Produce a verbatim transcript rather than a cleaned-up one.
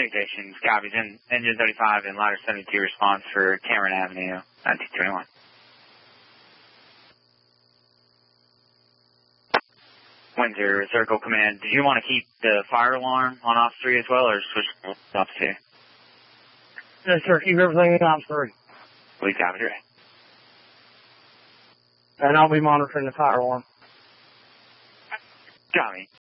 Citations, copies. In Engine thirty-five and Ladder seventy-two response for Cameron Avenue, nineteen twenty-one. Windsor, Circle Command. Did you want to keep the fire alarm on Ops three as well, or switch to Ops two? Yes, sir. Keep everything in Ops three. Please copy, direct. And I'll be monitoring the fire alarm. Copy.